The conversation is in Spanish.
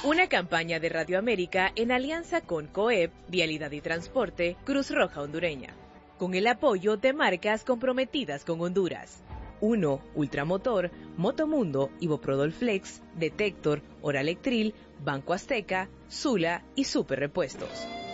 Una campaña de Radio América en alianza con COEP, Vialidad y Transporte, Cruz Roja Hondureña, con el apoyo de marcas comprometidas con Honduras. 1. Ultramotor, Motomundo, Iboprodol Flex, Detector, Oralectril, Banco Azteca, Sula y Super Repuestos.